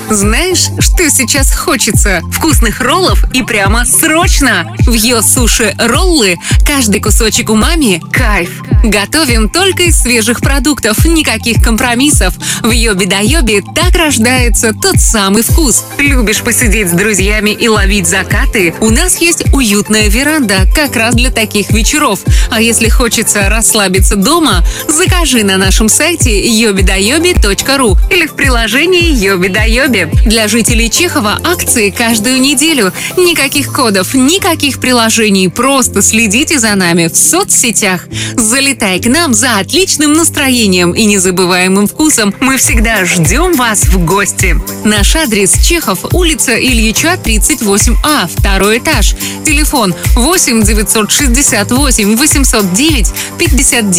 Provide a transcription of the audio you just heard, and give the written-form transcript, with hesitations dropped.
Знаешь, что сейчас хочется? Вкусных роллов и прямо срочно! В Йо Суши роллы каждый кусочек умами – кайф. Готовим только из свежих продуктов, никаких компромиссов. В Йоби да Йоби так рождается тот самый вкус. Любишь посидеть с друзьями и ловить закаты? У нас есть уютная веранда как раз для таких вечеров. А если хочется расслабиться дома, закажи на нашем сайте yobidayobi.ru или в приложении Йоби да Йоби. Для жителей Чехова акции каждую неделю. Никаких кодов, никаких приложений. Просто следите за нами в соцсетях. Залетай к нам за отличным настроением и незабываемым вкусом. Мы всегда ждем вас в гости. Наш адрес: Чехов, улица Ильича, 38А, 2 этаж. Телефон 8 968 809 59